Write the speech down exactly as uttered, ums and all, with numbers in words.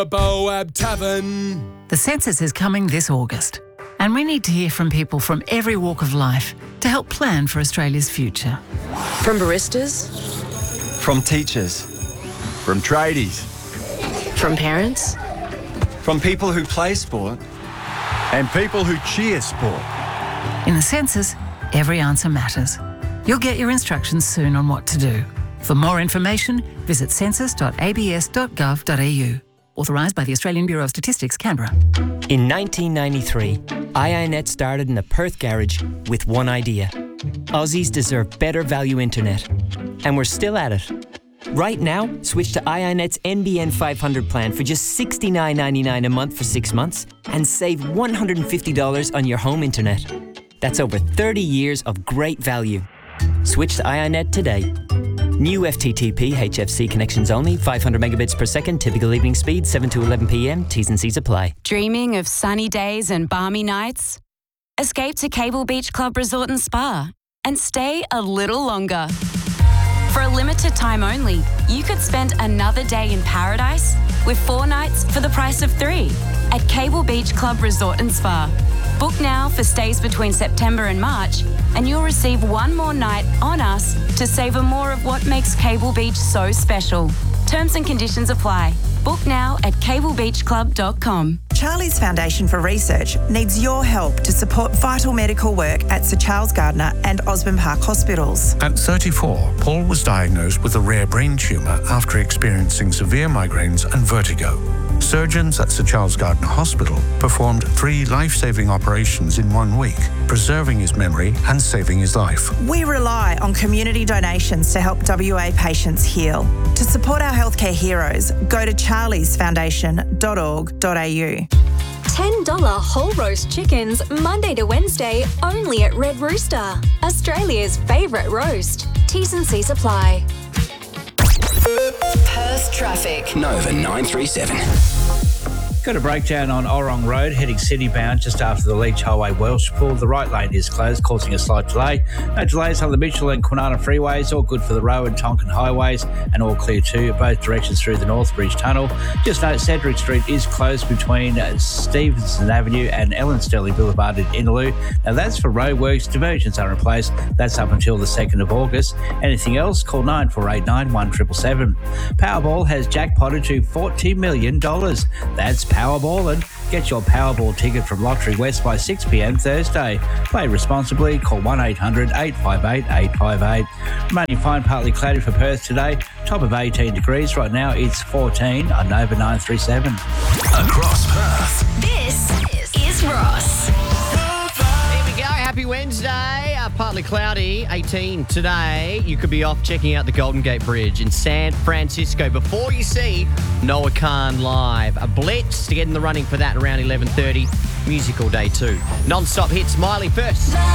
Boab Tavern. The census is coming this August, and we need to hear from people from every walk of life to help plan for Australia's future. From baristas, From teachers. From tradies. from parents, From people who play sport. And people who cheer sport. In the census, every answer matters. You'll get your instructions soon on what to do. For more information, visit census dot a b s dot gov dot a u. Authorised by the Australian Bureau of Statistics, Canberra. In nineteen ninety-three, I I Net started in the Perth garage with one idea. Aussies deserve better value internet. And we're still at it. Right now, switch to I I Net's N B N five hundred plan for just sixty-nine ninety-nine a month for six months and save one hundred fifty dollars on your home internet. That's over thirty years of great value. Switch to I I Net today. New F T T P H F C connections only, five hundred megabits per second, typical evening speed, seven to eleven p m, T's and C's apply. Dreaming of sunny days and balmy nights? Escape to Cable Beach Club Resort and Spa and stay a little longer. For a limited time only, you could spend another day in paradise with four nights for the price of three at Cable Beach Club Resort and Spa. Book now for stays between September and March, and you'll receive one more night on us to savour more of what makes Cable Beach so special. Terms and conditions apply. Book now at cable beach club dot com. Charlie's Foundation for Research needs your help to support vital medical work at Sir Charles Gardner and Osborne Park hospitals. At thirty-four, Paul was diagnosed with a rare brain tumour after experiencing severe migraines and vertigo. Surgeons at Sir Charles Gardner Hospital performed three life-saving operations in one week, preserving his memory and saving his life. We rely on community donations to help W A patients heal. To support our healthcare heroes, go to charlies foundation dot org dot a u. ten dollars whole roast chickens Monday to Wednesday only at Red Rooster. Australia's favourite roast. T's and C's apply. Perth traffic. Nova nine three seven. Got a breakdown on Orong Road, heading city-bound just after the Leach Highway Welsh Pool. The right lane is closed, causing a slight delay. No delays on the Mitchell and Kwinana freeways, all good for the Roe and Tonkin highways, and all clear too, both directions through the Northbridge Tunnel. Just note Cedric Street is closed between Stevenson Avenue and Ellen Sterling Boulevard in Innaloo. Now that's for roadworks. Diversions are in place. That's up until the second of August. Anything else? Call nine four eight nine, one seven seven seven. Powerball has jackpotted to forty million dollars. That's Powerball, and get your Powerball ticket from Lottery West by six p m Thursday. Play responsibly. Call one eight hundred, eight five eight, eight five eight. Remaining fine, partly cloudy for Perth today. Top of eighteen degrees. Right now it's fourteen on Nova nine three seven. Across Perth. This is Ross. Here we go. Happy Wednesday. Uh, partly cloudy, eighteen today. You could be off checking out the Golden Gate Bridge in San Francisco before you see Noah Khan live. A blitz to get in the running for that around eleven thirty. Music all day too. Non-stop hits. Miley first.